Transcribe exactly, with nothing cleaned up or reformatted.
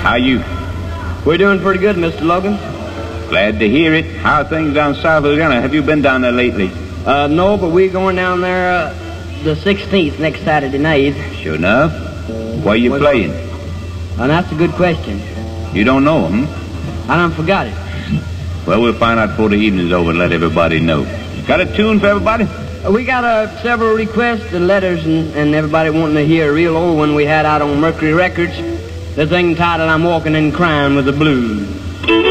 How you? We're doing pretty good, Mister Logan. Glad to hear it. How are things down south of Louisiana? Have you been down there lately? Uh, no, but we're going down there uh, the sixteenth, next Saturday night. Sure enough. Where you Where playing? And that's a good question. You don't know, hmm? I done forgot it. Well, we'll find out before the evening's over and let everybody know. Got a tune for everybody? Uh, we got uh, several requests and letters and, and everybody wanting to hear a real old one we had out on Mercury Records. The thing titled I'm Walking in Crime with the Blues.